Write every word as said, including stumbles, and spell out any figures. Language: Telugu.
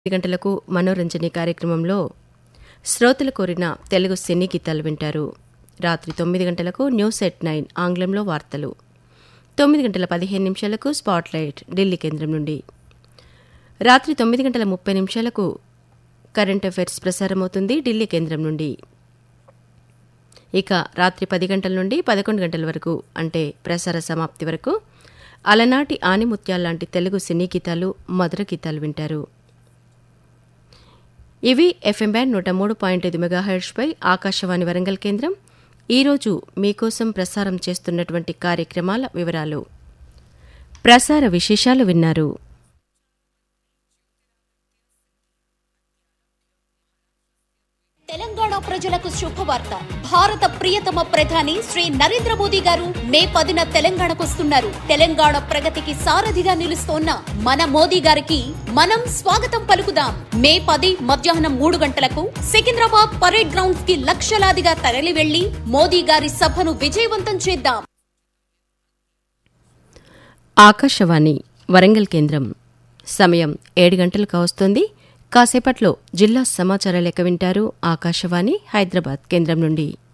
ఐదు గంటలకు మనోరంజని కార్యక్రమంలో శ్రోతలు కోరిన తెలుగు సినీ గీతాలు వింటారు. రాత్రి తొమ్మిది గంటలకు న్యూస్ ఎట్ నైన్ ఆంగ్లంలో వార్తలు. తొమ్మిది గంటల పదిహేను నిమిషాలకు స్పాట్లైట్ ఢిల్లీ కేంద్రం నుండి. రాత్రి తొమ్మిది గంటల ముప్పై నిమిషాలకు కరెంట్ అఫైర్స్ ప్రసారమవుతుంది ఢిల్లీ కేంద్రం నుండి. ఇక రాత్రి పది గంటల నుండి పదకొండు గంటల వరకు అంటే ప్రసార సమాప్తి వరకు అలనాటి ఆనిముత్యాల్లాంటి తెలుగు సినీ గీతాలు, మధుర గీతాలు వింటారు. ఇవి ఎఫ్ఎం బ్యాండ్ నూట మూడు పాయింట్ ఐదు మెగాహెర్ట్జ్పై ఆకాశవాణి వరంగల్ కేంద్రం ఈరోజు మీకోసం ప్రసారం చేస్తున్నటువంటి కార్యక్రమాల వివరాలు. ప్రసార విశేషాలు విన్నారు. తెలంగాణ ప్రజలకు శుభవార్త. భారత ప్రియతమ ప్రధాని శ్రీ నరేంద్ర మోదీ గారు మే పదిన తెలంగాణకొస్తున్నారు. తెలంగాణ ప్రగతికి సారథిగా నిలుస్తోన్న మన మోదీ గారికి మనం స్వాగతం పలుకుదాం. మే పది మధ్యాహ్నం మూడు గంటలకు సికింద్రాబాద్ పరేడ్ గ్రౌండ్స్ కి లక్షలాదిగా తరలి వెళ్లి మోదీ గారి సభను విజయవంతం చేద్దాం. ఆకాశవాణి వరంగల్ కేంద్రం సమయం ఏడు గంటలు కావస్తోంది. కాసేపట్లో జిల్లా సమాచార లేఖ వింటారు. ఆకాశవాణి హైదరాబాద్ కేంద్రం నుండి.